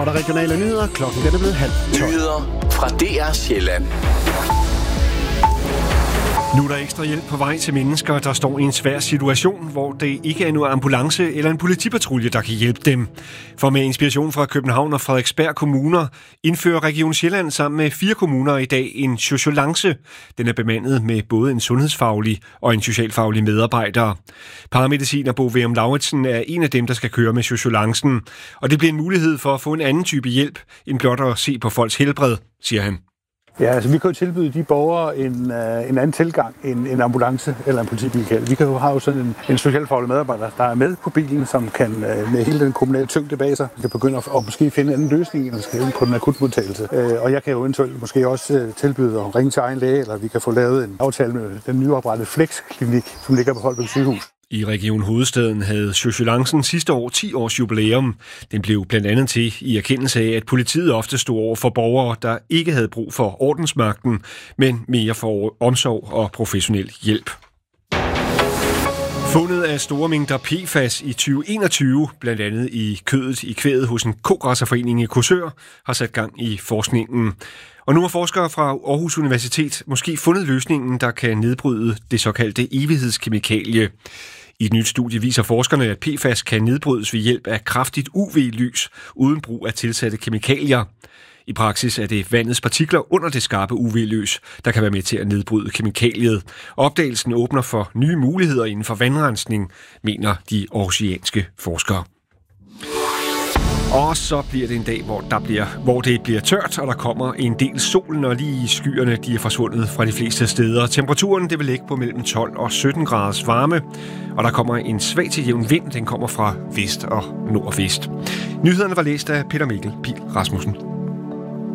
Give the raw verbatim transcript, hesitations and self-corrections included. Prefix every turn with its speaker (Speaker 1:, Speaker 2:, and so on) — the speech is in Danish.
Speaker 1: Og der regionale nyheder. Klokken er blevet halv tolv.
Speaker 2: Nyheder fra D R Sjælland.
Speaker 3: Nu er der ekstra hjælp på vej til mennesker, der står i en svær situation, hvor det ikke er nogen ambulance eller en politipatrulje, der kan hjælpe dem. For med inspiration fra København og Frederiksberg kommuner indfører Region Sjælland sammen med fire kommuner i dag en sociolance. Den er bemandet med både en sundhedsfaglig og en socialfaglig medarbejder. Paramediciner Bo Værum Lauritsen er en af dem, der skal køre med sociolancen. Og det bliver en mulighed for at få en anden type hjælp end blot at se på folks helbred, siger han.
Speaker 4: Ja, altså vi kan jo tilbyde de borgere en, uh, en anden tilgang end en ambulance eller en politibil kan. Vi kan jo have sådan en, en socialfaglig medarbejder, der er med på bilen, som kan uh, med hele den kommunale tyngde bag sig, kan begynde at og måske finde en anden løsning, end at skal ind på den akutmodtagelse. Uh, og jeg kan jo eventuelt måske også uh, tilbyde at ringe til egen læge, eller vi kan få lavet en aftale med den nyoprettede Flex-klinik, som ligger på Holbæk sygehus.
Speaker 3: I Region Hovedstaden havde sociolancen sidste år ti års jubilæum. Den blev blandt andet til i erkendelse af, at politiet ofte stod over for borgere, der ikke havde brug for ordensmagten, men mere for omsorg og professionel hjælp. Fundet af store mængder P F A S i tyve enogtyve, blandt andet i kødet i kvæget hos en kogræsserforening i Korsør, har sat gang i forskningen. Og nu har forskere fra Aarhus Universitet måske fundet løsningen, der kan nedbryde det såkaldte evighedskemikalie. I et nyt studie viser forskerne, at P F A S kan nedbrydes ved hjælp af kraftigt U V-lys uden brug af tilsatte kemikalier. I praksis er det vandets partikler under det skarpe U V-lys, der kan være med til at nedbryde kemikaliet. Opdagelsen åbner for nye muligheder inden for vandrensning, mener de aarhusianske forskere. Og så bliver det en dag, hvor, der bliver, hvor det bliver tørt, og der kommer en del sol, når lige skyerne de er forsvundet fra de fleste steder. Temperaturen det vil ligge på mellem tolv og sytten graders varme, og der kommer en svag til jævn vind. Den kommer fra vest og nordvest. Nyhederne var læst af Peter Mikkel Pihl Rasmussen.